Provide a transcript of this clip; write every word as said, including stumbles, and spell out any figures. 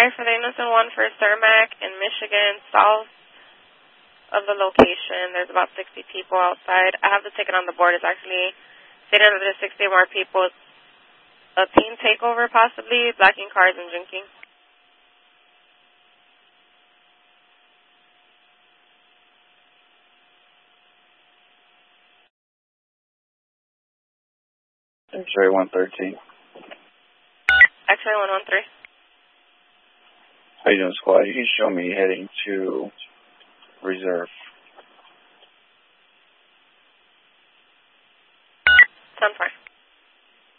for the Innocent One for Cermak in Michigan, south of the location. There's about sixty people outside. I have the ticket on the board. It's actually stated that there's sixty more people. A teen takeover, possibly, blacking cars and drinking. X-ray one thirteen. X-ray one one three. How you doing, squad? You can show me heading to reserve.